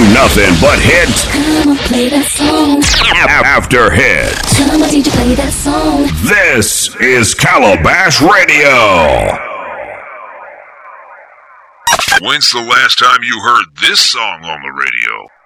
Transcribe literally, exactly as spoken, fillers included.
nothing but hits. Come on, play that song. After hits. Come on, D J, play that song. This is Calabash Radio. When's the last time you heard this song on the radio?